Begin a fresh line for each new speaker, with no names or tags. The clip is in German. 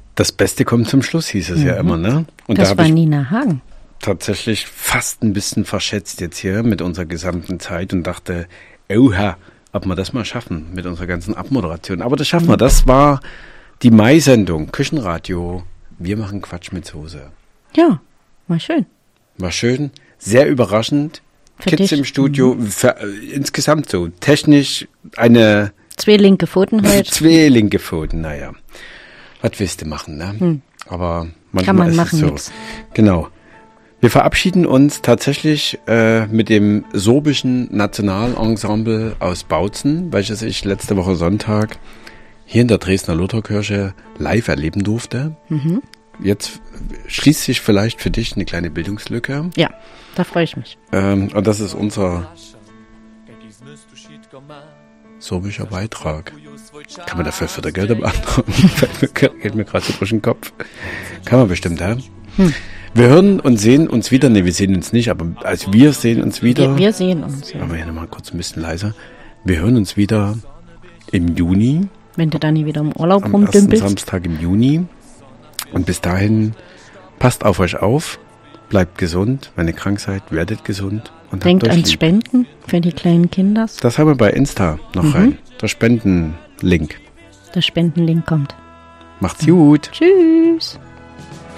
Das Beste kommt zum Schluss, hieß es ja immer, ne? Und
das
da
war
habe ich
Nina Hagen.
tatsächlich fast ein bisschen verschätzt jetzt hier mit unserer gesamten Zeit und dachte, oha, ob wir das mal schaffen mit unserer ganzen Abmoderation. Aber das schaffen wir. Das war die Mai-Sendung, Küchenradio. Wir machen Quatsch mit Soße.
Ja, war schön.
War schön, sehr überraschend.
Für
Kids
dich.
im Studio, insgesamt so. Technisch eine
2 linke Pfoten heute.
2 linke Pfoten, naja. Was willst du machen, ne? Aber manchmal
Kann man
ist
machen,
es so.
nix.
Genau. Wir verabschieden uns tatsächlich mit dem sorbischen Nationalensemble aus Bautzen, welches ich letzte Woche Sonntag hier in der Dresdner Lutherkirche live erleben durfte. Jetzt schließt sich vielleicht für dich eine kleine Bildungslücke.
Ja, da freue ich mich.
Und das ist unser sorbischer Beitrag. Kann man dafür Fördergelder beantragen? Geht mir gerade so durch den Kopf. Kann man bestimmt, ja? Wir hören und sehen uns wieder. Ne, wir sehen uns nicht, aber also wir sehen uns wieder.
Wir sehen uns. Ja.
Machen wir hier nochmal kurz ein bisschen leiser. Wir hören uns wieder im Juni.
Wenn du dann nie wieder im Urlaub
Am ersten
rumdümpelst.
Samstag im Juni. Und bis dahin, passt auf euch auf. Bleibt gesund. Wenn ihr krank seid, werdet gesund. Und
Denkt
habt euch
ans
lieb.
Spenden für die kleinen Kinder.
Das haben wir bei Insta noch rein. Der Spendenlink.
Der Spendenlink kommt.
Macht's gut.
Tschüss.